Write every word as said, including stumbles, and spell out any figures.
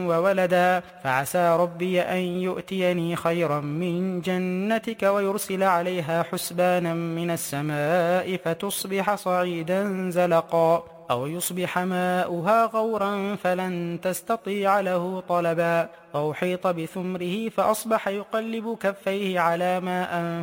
وولدا فعسى ربي أن يؤتيني خيرا من جنتك ويرسل عليها حسبانا من السماء فتصبح صعيدا زلقا أو يصبح ماؤها غورا فلن تستطيع له طلبا أو حيط بثمره فأصبح يقلب كفيه على ما